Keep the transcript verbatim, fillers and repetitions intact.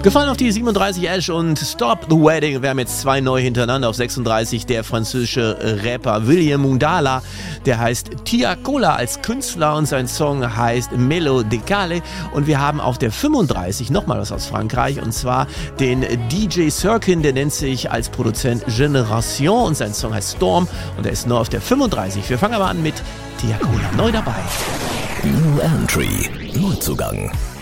Gefallen auf die siebenunddreißig Ash und Stop the Wedding. Wir haben jetzt zwei neu hintereinander. Auf sechsunddreißig der französische Rapper William Mundala. Der heißt Tia Cola als Künstler und sein Song heißt Melo Decale. Und wir haben auf der fünfunddreißig nochmal was aus Frankreich und zwar den D J Sirkin. Der nennt sich als Produzent Generation und sein Song heißt Storm und er ist neu auf der fünfunddreißig. Wir fangen aber an mit Tia Cola, neu dabei. New Entry, Neuzugang.